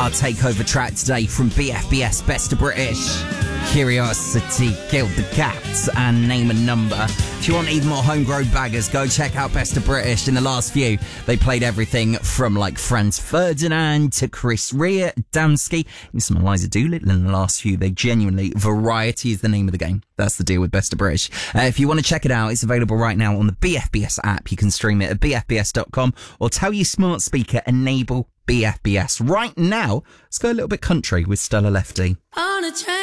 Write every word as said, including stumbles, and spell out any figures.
our takeover track today from B F B S, Best of British. Curiosity killed the cats and Name a Number. If you want even more homegrown baggers, go check out Best of British. In the last few, they played everything from like Franz Ferdinand to Chris Rea, Damsky, and some Eliza Doolittle. In the last few, they genuinely, variety is the name of the game. That's the deal with Best of British. Uh, if you want to check it out, it's available right now on the B F B S app. You can stream it at b f b s dot com or tell your smart speaker, enable B F B S. Right now, let's go a little bit country with Stella Lefty. On a train.